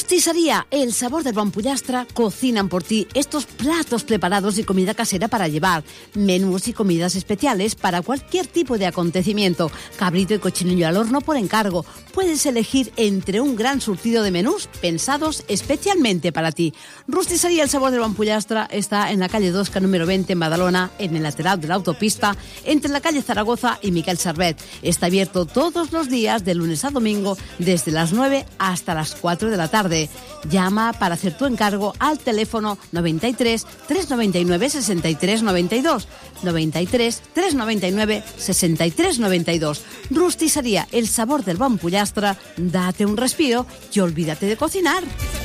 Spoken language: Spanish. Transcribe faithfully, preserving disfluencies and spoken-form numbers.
Rosticería El Sabor del Bon Pollastre cocinan por ti estos platos preparados y comida casera para llevar, menús y comidas especiales para cualquier tipo de acontecimiento, cabrito y cochinillo al horno por encargo. Puedes elegir entre un gran surtido de menús pensados especialmente para ti. Rosticería El Sabor del Bon Pollastre está en la calle Tosca número veinte en Badalona, en el lateral de la autopista, entre la calle Zaragoza y Miquel Servet. Está abierto todos los días de lunes a domingo desde las nueve hasta las cuatro de la tarde. Llama para hacer tu encargo al teléfono noventa y tres, trescientos noventa y nueve, sesenta y tres noventa y dos, noventa y tres, trescientos noventa y nueve, sesenta y tres noventa y dos. Rosticería El Sabor del Bon Pollastre, date un respiro y olvídate de cocinar.